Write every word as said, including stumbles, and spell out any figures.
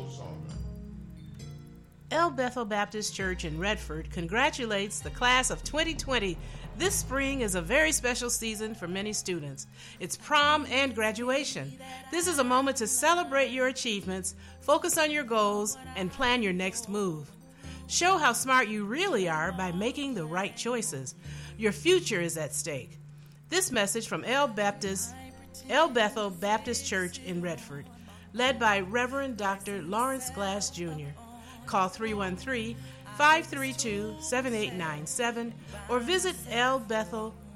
El Bethel Baptist Church in Redford congratulates the class of twenty twenty. This spring is a very special season for many students. It's prom and graduation. This is a moment to celebrate your achievements, focus on your goals, and plan your next move. Show how smart you really are by making the right choices. Your future is at stake. This message from El Baptist, El Bethel Baptist Church in Redford, led by Reverend Doctor Lawrence Glass Junior Call three one three, five three two, seven eight nine seven or visit el bethel